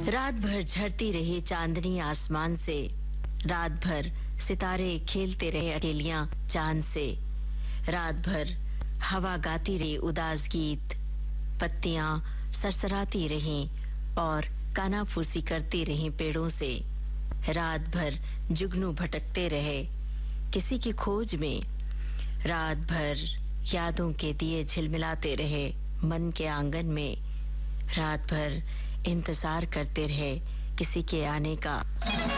रात भर झड़ती रही चांदनी आसमान से, रात भर सितारे खेलते रहे अकेलियां चांद से, रात भर हवा गाती रही उदास गीत, पत्तियां सरसराती रहीं और कानाफूसी करती रहीं पेड़ों से, रात भर जुगनू भटकते रहे किसी की खोज में, रात भर यादों के दिए झिलमिलाते रहे मन के आंगन में, रात भर इंतजार करते रहे किसी के आने का।